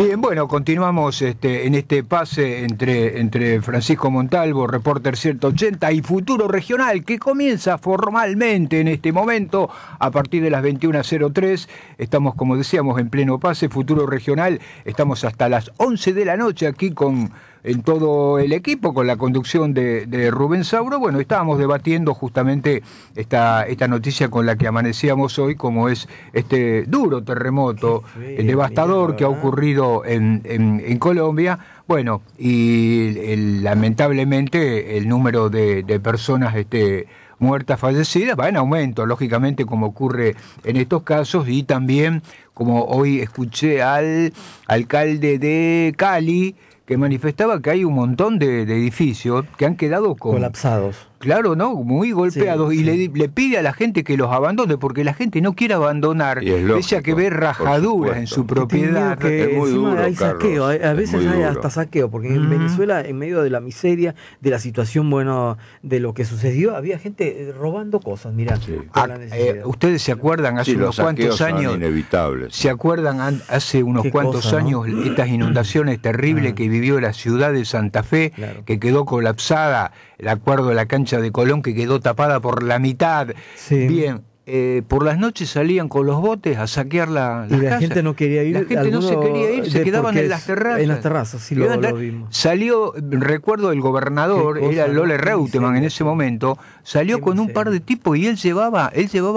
Bien, bueno, continuamos en este pase entre Francisco Montalvo, Reporter 180 y Futuro Regional, que comienza formalmente en este momento a partir de las 21:03. Estamos, como decíamos, en pleno pase, Futuro Regional. Estamos hasta las 11 de la noche aquí en todo el equipo, con la conducción de Rubén Sauro. Bueno, estábamos debatiendo justamente esta noticia con la que amanecíamos hoy, como es este duro terremoto devastador que ha ocurrido en Colombia. Bueno, y lamentablemente el número de personas muertas, fallecidas, va en aumento, lógicamente, como ocurre en estos casos, y también, como hoy escuché al alcalde de Cali, que manifestaba que hay un montón de edificios que han quedado colapsados. Claro, ¿no? Muy golpeados. Sí, y le pide a la gente que los abandone, porque la gente no quiere abandonar, pese a que ve rajaduras en su propiedad. Que es muy duro, hay saqueo, a veces hay hasta saqueo, porque en Venezuela, en medio de la miseria, de la situación, bueno, de lo que sucedió, había gente robando cosas, mirá. Sí. Ustedes se acuerdan hace unos cuantos años, ¿se acuerdan hace unos cuantos años estas inundaciones terribles que vivió la ciudad de Santa Fe, que quedó colapsada, el acuerdo de la cancha de Colón, que quedó tapada por la mitad? Sí. Bien, por las noches salían con los botes a saquear las casas. Y la gente no quería ir. La gente no se quería ir, se quedaban en las terrazas. En las terrazas, sí, lo vimos. Salió, recuerdo, el gobernador, era Lole Reutemann en ese momento, salió con un par de tipos y él llevaba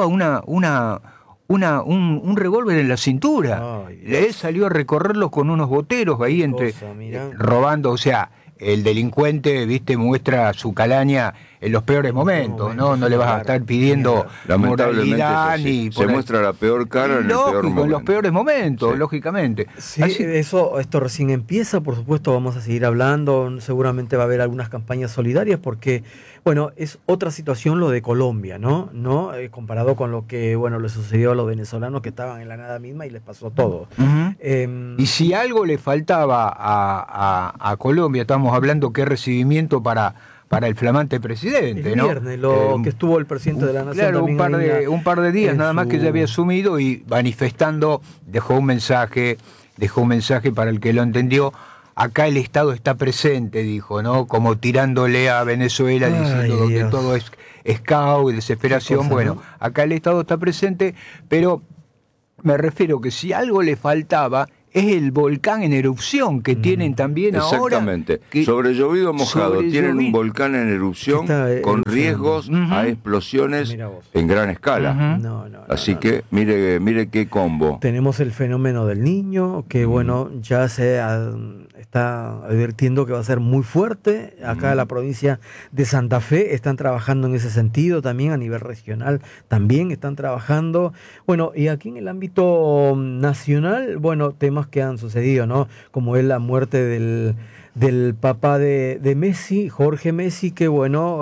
un revólver en la cintura. Él salió a recorrerlos con unos boteros ahí robando, o sea, el delincuente, muestra su calaña en los peores momentos, ¿no? No le vas a estar pidiendo moralidad ni... Se muestra la peor cara en el peor momento. En los peores momentos, lógicamente. Sí, esto recién empieza, por supuesto, vamos a seguir hablando, seguramente va a haber algunas campañas solidarias, porque, bueno, es otra situación lo de Colombia, ¿no? Comparado con lo que, bueno, le sucedió a los venezolanos que estaban en la nada misma y les pasó todo. Y si algo le faltaba a Colombia, estamos hablando qué recibimiento para el flamante presidente, el viernes, que estuvo el presidente de la Nación. Claro, un par de días nada más que ya había asumido, y manifestando, dejó un mensaje para el que lo entendió. Acá el Estado está presente, dijo, ¿no? Como tirándole a Venezuela, diciendo que todo es caos y desesperación. Bueno, acá el Estado está presente, pero me refiero que si algo le faltaba es el volcán en erupción que tienen también ahora. Exactamente. Sobre llovido mojado. Tienen un volcán en erupción con riesgos a explosiones en gran escala. Así que mire qué combo. Tenemos el fenómeno del Niño, que bueno, ya se está advirtiendo que va a ser muy fuerte. Acá en la provincia de Santa Fe están trabajando en ese sentido, también a nivel regional también están trabajando. Bueno, y aquí en el ámbito nacional, bueno, temas que han sucedido, ¿no? Como es la muerte del papá de Messi, Jorge Messi, que bueno,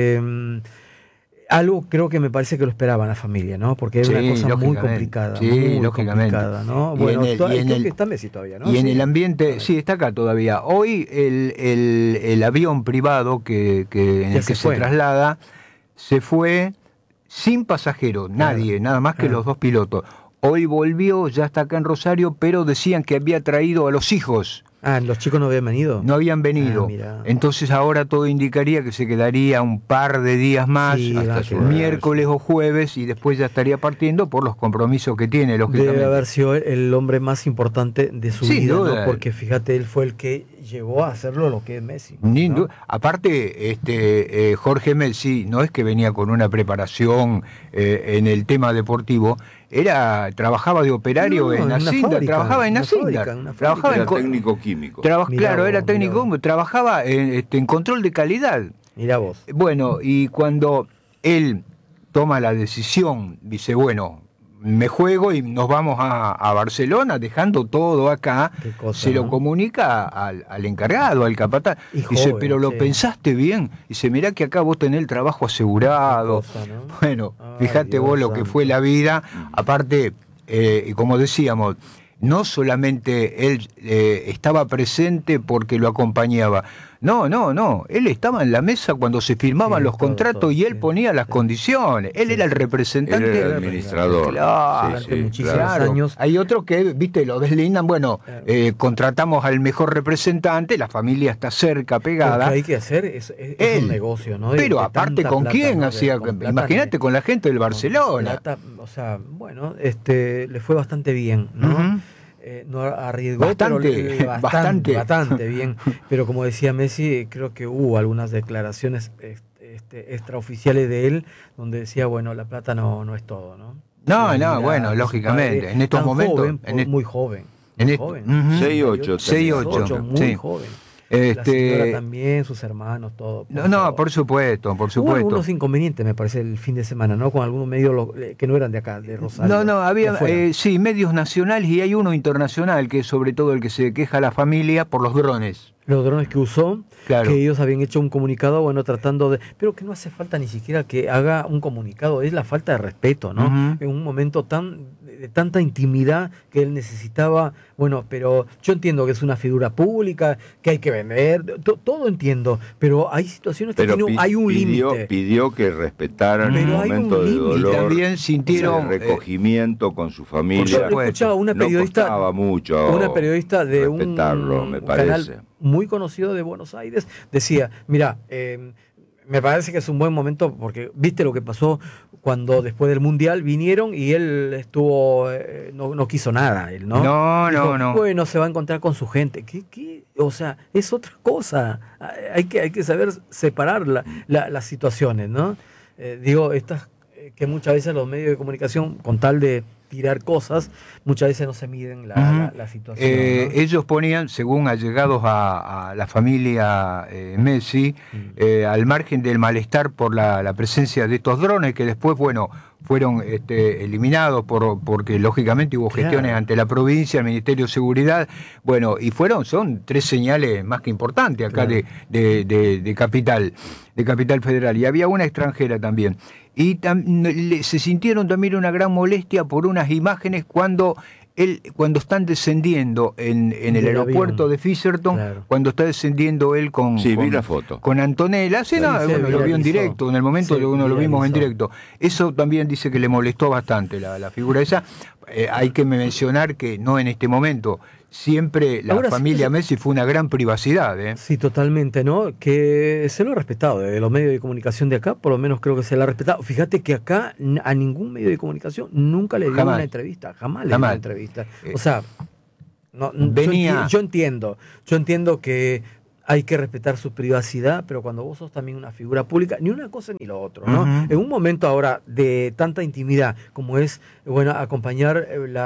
algo creo que me parece que lo esperaba la familia, ¿no? Porque es una cosa muy complicada. Sí, muy lógicamente. Complicada, ¿no? Bueno, creo que está Messi todavía, ¿no? Y en el ambiente, sí, está acá todavía. Hoy el avión privado en el que se traslada se fue sin pasajeros, nadie, nada más que los dos pilotos. Hoy volvió, ya está acá en Rosario, pero decían que había traído a los hijos. ¿Los chicos no habían venido? No habían venido. Entonces ahora todo indicaría que se quedaría un par de días más, hasta miércoles o jueves, y después ya estaría partiendo por los compromisos que tiene, lógicamente. Debe haber sido el hombre más importante de su vida, ¿no? Porque fíjate, él fue el que llegó a hacerlo lo que es Messi, ¿no? Aparte, Jorge Messi no es que venía con una preparación en el tema deportivo. Trabajaba de operario en Hacienda, trabajaba en Hacienda. Era técnico químico. Era técnico, trabajaba en control de calidad. Mirá vos. Bueno, y cuando él toma la decisión, dice, bueno, me juego y nos vamos a Barcelona, dejando todo acá, se lo comunica al encargado, al capataz. Dice, pero lo pensaste bien. Dice, mirá que acá vos tenés el trabajo asegurado. ¿No? Bueno, fíjate vos lo que fue la vida. Aparte, como decíamos, no solamente él estaba presente porque lo acompañaba, No. Él estaba en la mesa cuando se firmaban los contratos y él ponía las condiciones. Él era el representante. Él era el administrador. Claro, muchísimos años. Hay otros que, viste, lo deslindan. Bueno, contratamos al mejor representante, la familia está cerca, pegada. Lo que hay que hacer es un negocio, ¿no? Pero aparte, ¿con quién hacía? Imagínate con la gente del Barcelona. O sea, bueno, le fue bastante bien, ¿no? Uh-huh. No arriesgó, bastante bien. Pero como decía Messi, creo que hubo algunas declaraciones extraoficiales de él donde decía, bueno, la plata no es todo, ¿no? Bueno, lógicamente. En estos momentos. Muy joven. 6'8". Muy joven. La señora también, sus hermanos, todo. Por supuesto. Hubo algunos inconvenientes, me parece, el fin de semana, ¿no? Con algunos medios que no eran de acá, de Rosario. Había, medios nacionales y hay uno internacional, que es sobre todo el que se queja a la familia por los drones. Los drones que usó, claro. Que ellos habían hecho un comunicado, tratando de... Pero que no hace falta ni siquiera que haga un comunicado, es la falta de respeto, ¿no? Uh-huh. En un momento de tanta intimidad que él necesitaba, pero yo entiendo que es una figura pública, que hay que vender, todo entiendo, pero hay situaciones que hay un límite. Pidió que respetaran el momento de dolor, y también sintieron recogimiento con su familia. Yo escuchaba una periodista, de un canal muy conocido de Buenos Aires, decía, mira, me parece que es un buen momento porque viste lo que pasó cuando después del Mundial vinieron y él estuvo, no quiso nada, él, ¿no? No. Bueno, se va a encontrar con su gente. ¿Qué? O sea, es otra cosa. Hay que saber separar las situaciones, ¿no? Estas que muchas veces los medios de comunicación, con tal de tirar cosas, muchas veces no se miden la situación, ¿no? Ellos ponían, según allegados a la familia Messi, al margen del malestar por la presencia de estos drones, que después, fueron eliminados porque lógicamente hubo gestiones ante la provincia, el Ministerio de Seguridad, y son 3 señales más que importantes acá de Capital Federal, y había una extranjera también. Y se sintieron también una gran molestia por unas imágenes cuando están descendiendo en el aeropuerto avión de Fisherton, cuando está descendiendo él vi la foto con Antonella, lo vio en directo, en el momento que uno lo vimos en directo. Eso también dice que le molestó bastante la figura esa. Hay que mencionar que no en este momento. Siempre la familia Messi fue una gran privacidad. Sí, totalmente, ¿no? Que se lo ha respetado. De los medios de comunicación de acá, por lo menos creo que se lo ha respetado. Fíjate que acá a ningún medio de comunicación nunca le dio una entrevista. Jamás le dio una entrevista. O sea, yo entiendo que hay que respetar su privacidad, pero cuando vos sos también una figura pública, ni una cosa ni lo otro, ¿no? Uh-huh. En un momento ahora de tanta intimidad como es, acompañar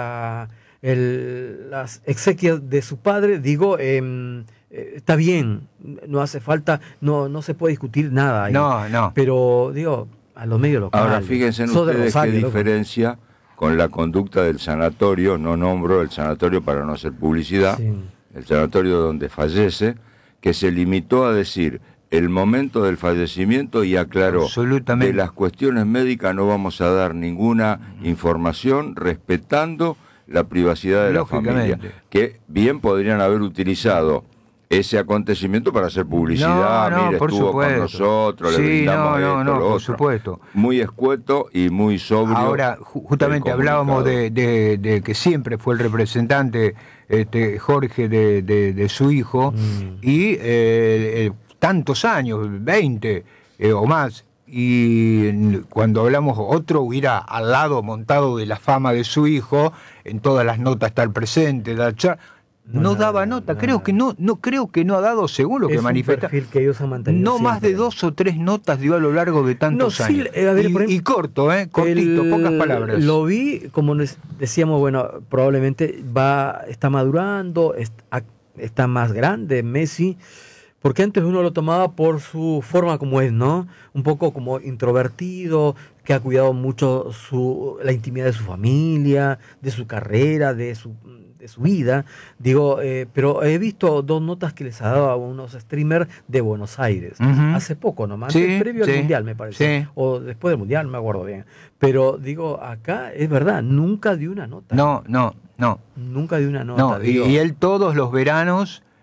las exequias de su padre, está bien, no hace falta, no se puede discutir nada ahí. No. Pero, a los medios locales. Ahora, fíjense ustedes qué diferencia con la conducta del sanatorio, no nombro el sanatorio para no hacer publicidad, el sanatorio donde fallece, que se limitó a decir el momento del fallecimiento y aclaró, de las cuestiones médicas no vamos a dar ninguna información, respetando la privacidad de la familia, que bien podrían haber utilizado ese acontecimiento para hacer publicidad. Mire, estuvo con nosotros, le brindamos por supuesto. Muy escueto y muy sobrio. Ahora, justamente hablábamos de que siempre fue el representante Jorge de su hijo, y tantos años, 20 o más, y cuando hablamos otro hubiera al lado montado de la fama de su hijo, en todas las notas estar presente, no daba nota, creo que no ha dado, según lo que manifiesta, que ellos han mantenido no siempre. Más de 2 o 3 notas dio a lo largo de tantos años. Y corto, cortito, pocas palabras. Lo vi, como decíamos, probablemente está madurando, está más grande Messi, porque antes uno lo tomaba por su forma como es, ¿no? Un poco como introvertido, que ha cuidado mucho la intimidad de su familia, de su carrera, de su vida. Pero he visto 2 notas que les ha dado a unos streamers de Buenos Aires, hace poco nomás, previo al Mundial, me parece, o después del Mundial, no me acuerdo bien. Pero acá es verdad, nunca dio una nota. No. Nunca dio una nota. Y él todos los veranos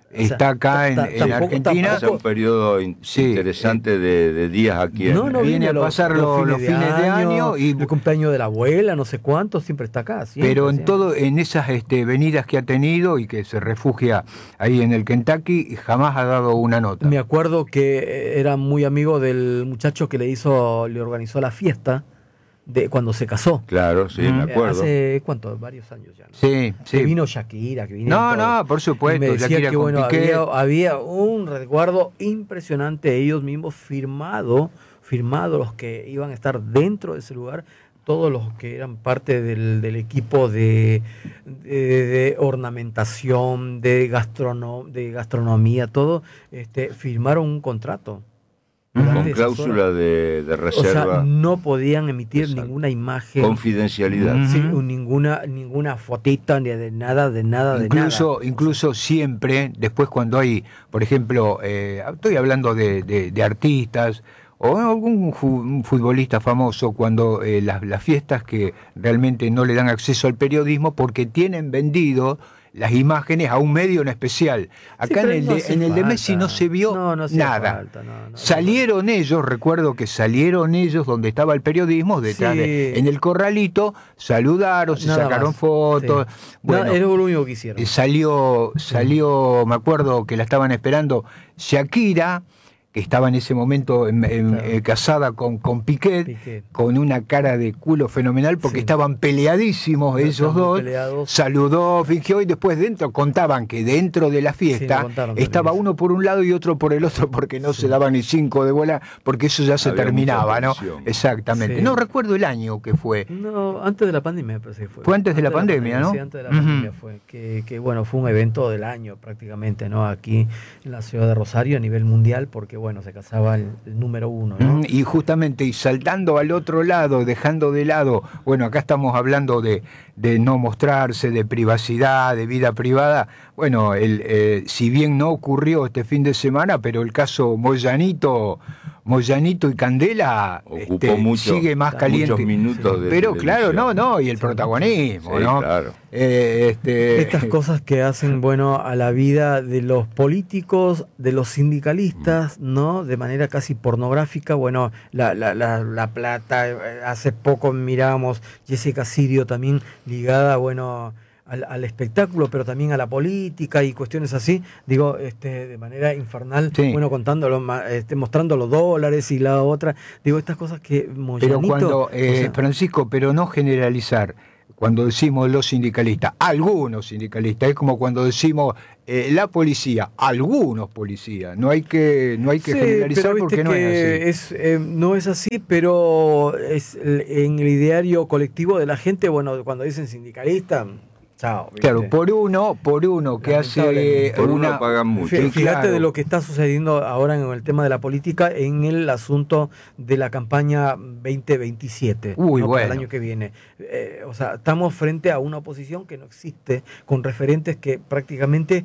está acá en Argentina. Es un periodo interesante de días aquí. Viene a pasar los fines de año y el cumpleaños de la abuela, no sé cuánto, siempre está acá. Pero en esas venidas que ha tenido y que se refugia ahí en el Kentucky, jamás ha dado una nota. Me acuerdo que era muy amigo del muchacho que le organizó la fiesta de cuando se casó. Claro, sí, me acuerdo. Hace, ¿cuánto? Varios años ya, ¿no? Sí. Que vino Shakira, que vino No, por supuesto. Y me decía Shakira que bueno, Piqué. había un resguardo impresionante, ellos mismos firmado los que iban a estar dentro de ese lugar, todos los que eran parte del equipo de ornamentación, de gastronomía, todo, firmaron un contrato. Con cláusula de reserva. O sea, no podían emitir ninguna imagen. Confidencialidad. Sí, ninguna fotita, ni de nada. Incluso siempre, después cuando hay, por ejemplo, estoy hablando de artistas o algún futbolista famoso, cuando las fiestas que realmente no le dan acceso al periodismo porque tienen vendido las imágenes a un medio en especial. Acá en el de Messi no se vio nada. Salieron ellos, recuerdo que salieron ellos donde estaba el periodismo, detrás en el corralito, saludaron, se sacaron fotos. Sí. Bueno, era lo único que hicieron. Salió, me acuerdo que la estaban esperando Shakira, que estaba en ese momento casada con Piqué, con una cara de culo fenomenal, porque estaban peleadísimos ellos dos, saludó, fingió, y después dentro contaban que dentro de la fiesta estaba uno por un lado y otro por el otro, porque no se daban ni 5 de bola, porque eso ya se terminaba, ¿no? Exactamente. Sí. No recuerdo el año que fue. No, antes de la pandemia me parece que fue. Fue antes de la pandemia, ¿no? Sí, antes de la pandemia fue. Que bueno, fue un evento del año prácticamente, ¿no? Aquí en la ciudad de Rosario a nivel mundial, porque bueno, se casaba el número 1, ¿no? Y justamente, y saltando al otro lado, dejando de lado, bueno, acá estamos hablando de no mostrarse, de privacidad, de vida privada. Bueno, si bien no ocurrió este fin de semana, pero el caso Moyanito y Candela sigue más caliente. Muchos minutos pero claro, y el protagonismo, ¿no? Claro. Estas cosas que hacen, bueno, a la vida de los políticos, de los sindicalistas, ¿no? De manera casi pornográfica. Bueno, la plata, hace poco mirábamos Jessica Sirio también ligada, bueno, al espectáculo, pero también a la política y cuestiones así, digo, de manera infernal, bueno, mostrando los dólares y la otra, digo, estas cosas que Moyanito... Pero cuando, Francisco, pero no generalizar, cuando decimos los sindicalistas, algunos sindicalistas, es como cuando decimos la policía, algunos policías, no hay que generalizar, porque no es así. No es así, pero en el ideario colectivo de la gente, bueno, cuando dicen sindicalista... Chao, claro, por uno que hace por uno pagan mucho. Fíjate de lo que está sucediendo ahora en el tema de la política, en el asunto de la campaña 2027, para el año que viene. O sea, estamos frente a una oposición que no existe, con referentes que prácticamente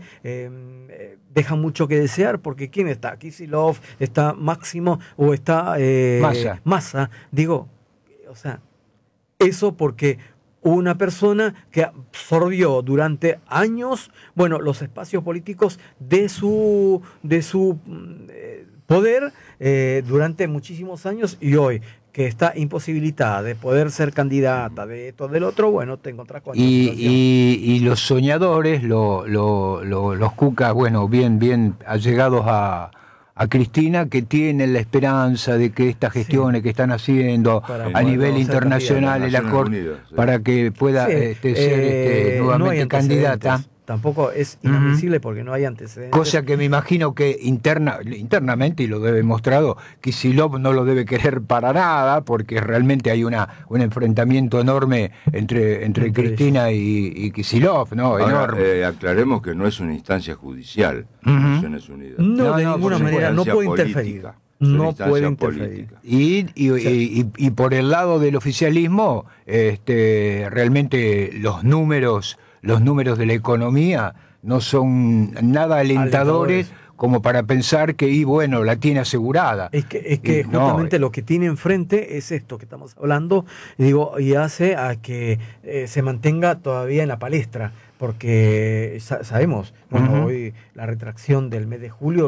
dejan mucho que desear, porque ¿quién está? Kicillof, está Máximo o está Massa. Digo, o sea, eso porque una persona que absorbió durante años, bueno, los espacios políticos de su poder durante muchísimos años, y hoy que está imposibilitada de poder ser candidata de esto del otro, bueno, te encontrás con esta situación. Y los soñadores, los cucas, bueno, bien allegados a Cristina, que tienen la esperanza de que estas gestiones que están haciendo a nivel internacional en la Corte, para que pueda ser nuevamente candidata. Tampoco es inadmisible porque no hay antecedentes. Cosa que me imagino que internamente, y lo debe mostrado, Kicillof no lo debe querer para nada, porque realmente hay un enfrentamiento enorme entre Cristina y Kicillof, ¿no? Ahora, enorme. Aclaremos que no es una instancia judicial, Naciones Unidas. No, de ninguna manera, no puede interferir. No puede interferir. Y por el lado del oficialismo, realmente los números de la economía no son nada alentadores como para pensar que, la tiene asegurada. Es que justamente lo que tiene enfrente es esto que estamos hablando, y hace a que se mantenga todavía en la palestra, porque sabemos, bueno, hoy la retracción del mes de julio,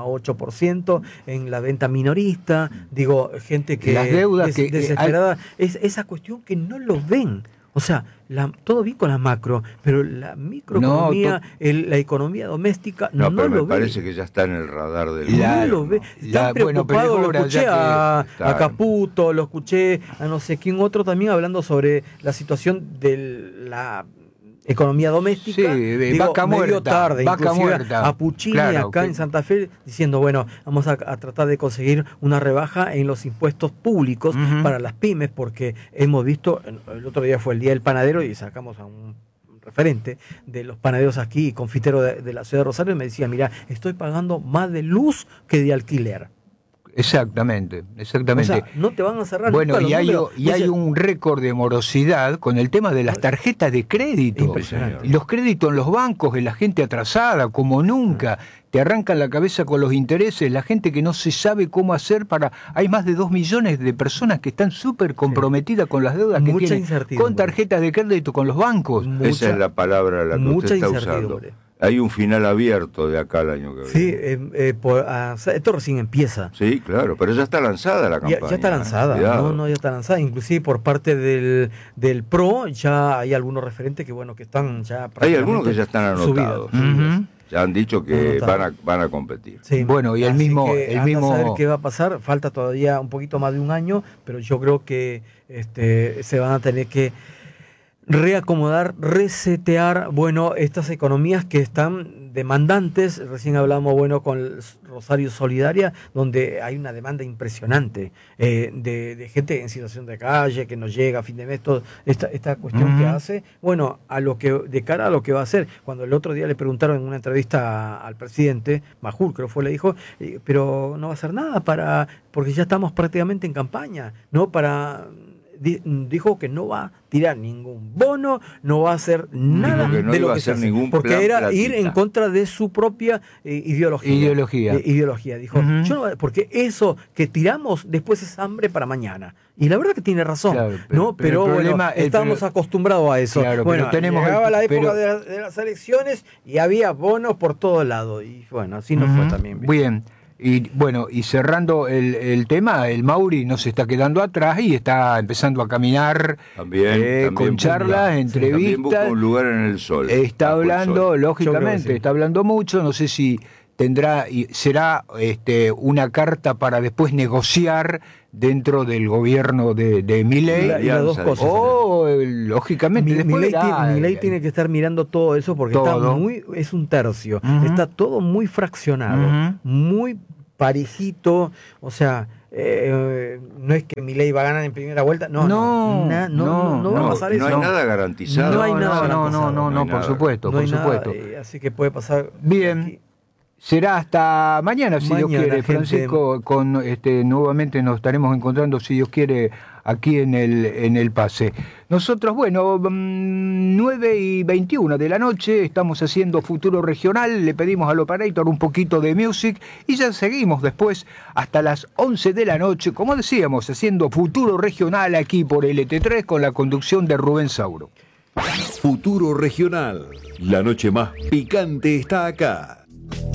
3,8% en la venta minorista, digo, gente que las deudas desesperada, es esa cuestión que no lo ven. O sea, todo bien con la macro, pero la microeconomía, la economía doméstica no lo ve. No, pero me parece que ya está en el radar del no lo ve. Están preocupados, lo escuché a Caputo, lo escuché a no sé quién otro también hablando sobre la situación de la economía doméstica, vaca medio muerta, tarde, vaca muerta. A Puccini acá en Santa Fe diciendo, bueno, vamos a tratar de conseguir una rebaja en los impuestos públicos para las pymes, porque hemos visto, el otro día fue el Día del Panadero y sacamos a un referente de los panaderos aquí, confitero de la ciudad de Rosario, y me decía, mira, estoy pagando más de luz que de alquiler. Exactamente. O sea, no te van a cerrar. Bueno, y hay un récord de morosidad con el tema de las tarjetas de crédito. Impresionante. Los créditos en los bancos, en la gente atrasada, como nunca. Te arrancan la cabeza con los intereses, la gente que no se sabe cómo hacer para... Hay más de 2 millones de personas que están súper comprometidas con las deudas que tienen con tarjetas de crédito con los bancos. Esa es la palabra la que usted está usando. Hay un final abierto de acá el año que viene. Sí, esto recién empieza. Sí, claro, pero ya está lanzada la campaña. Ya está lanzada, ya está lanzada. Inclusive por parte del PRO ya hay algunos referentes que están ya prácticamente hay algunos que ya están anotados. Ya han dicho que van a competir. Sí, bueno, y el mismo... a saber qué va a pasar. Falta todavía un poquito más de un año, pero yo creo que se van a tener que reacomodar, resetear, estas economías que están demandantes. Recién hablamos, con Rosario Solidaria, donde hay una demanda impresionante de gente en situación de calle, que no llega a fin de mes, toda esta cuestión que hace, de cara a lo que va a hacer. Cuando el otro día le preguntaron en una entrevista al presidente, Majul creo fue, le dijo, pero no va a hacer nada porque ya estamos prácticamente en campaña, ¿no? Dijo que no va a tirar ningún bono, no va a hacer nada de lo que se hace, porque era ir en contra de su propia ideología. Dijo, porque eso que tiramos después es hambre para mañana. Y la verdad que tiene razón, pero estábamos acostumbrados a eso. Claro, llegaba la época de las elecciones y había bonos por todos lados. Y así nos fue también. Bien. Y cerrando el tema, el Mauri no se está quedando atrás y está empezando a caminar también con charlas, entrevistas. También busca un lugar en el sol. Está hablando, lógicamente, está hablando mucho. No sé si será una carta para después negociar dentro del gobierno de Milei. Y las dos cosas. Lógicamente. Milei tiene que estar mirando todo eso porque es un tercio. Está todo muy fraccionado, muy parejito. O sea, no es que Milei va a ganar en primera vuelta. No va a pasar eso. No hay nada garantizado. No hay nada garantizado. No, por supuesto. Así que puede pasar. Bien. Será hasta mañana, si Dios quiere, Francisco. Nuevamente nos estaremos encontrando, si Dios quiere, aquí en el pase. Nosotros, 9:21 de la noche, estamos haciendo Futuro Regional, le pedimos al operator un poquito de music y ya seguimos después hasta las 11 de la noche, como decíamos, haciendo Futuro Regional aquí por LT3 con la conducción de Rubén Sauro. Futuro Regional, la noche más picante está acá.